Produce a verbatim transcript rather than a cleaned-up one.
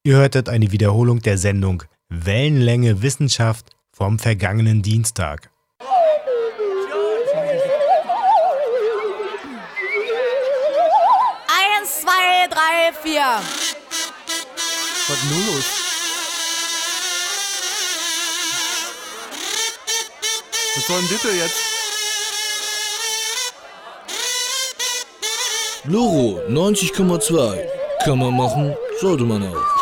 Ihr hörtet eine Wiederholung der Sendung Wellenlänge Wissenschaft vom vergangenen Dienstag. Eins, zwei, drei, vier. Was ist nun los? Was soll denn das jetzt? Loro neunzig Komma zwei. Kann man machen, sollte man auch.